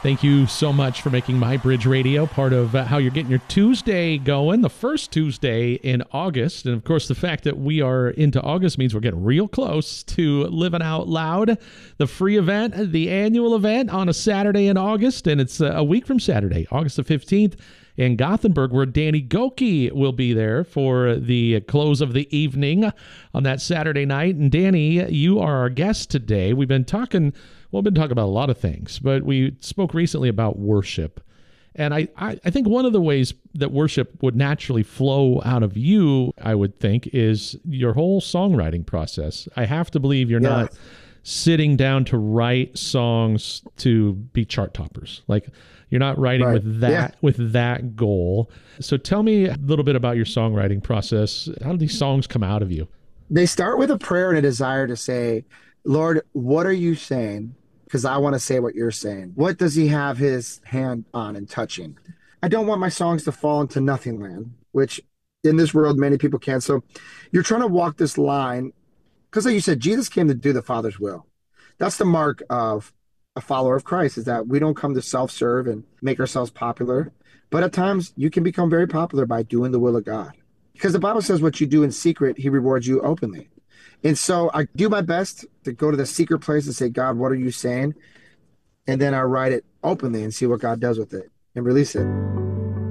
Thank you so much for making My Bridge Radio part of how you're getting your Tuesday going, the first Tuesday in August. And of course, the fact that we are into August means we're getting real close to Living Out Loud, the free event, the annual event on a Saturday in August. And it's a week from Saturday, August the 15th. In Gothenburg, where Danny Gokey will be there for the close of the evening on that Saturday night. And Danny, you are our guest today. We've been talking about a lot of things, but we spoke recently about worship. And I think one of the ways that worship would naturally flow out of you, I would think, is your whole songwriting process. I have to believe you're not sitting down to write songs to be chart toppers. Like, you're not writing with that goal. So tell me a little bit about your songwriting process. How do these songs come out of you? They start with a prayer and a desire to say, Lord, what are you saying? Because I want to say what you're saying. What does he have his hand on and touching? I don't want my songs to fall into nothing land, which in this world, many people can. So you're trying to walk this line. Because like you said, Jesus came to do the Father's will. That's the mark of a follower of Christ, is that we don't come to self-serve and make ourselves popular. But at times you can become very popular by doing the will of God. Because the Bible says what you do in secret, he rewards you openly. And so I do my best to go to the secret place and say, God, what are you saying? And then I write it openly and see what God does with it and release it.